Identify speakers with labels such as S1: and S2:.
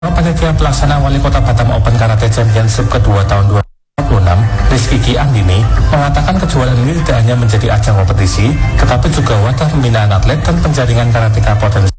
S1: Panitia pelaksana Wali Kota Batam Open Karate Championship kedua tahun 2026, Rizky Ki Andini, mengatakan kejuaraan ini tidak hanya menjadi ajang kompetisi, tetapi juga wadah pembinaan atlet dan penjaringan karateka potensial.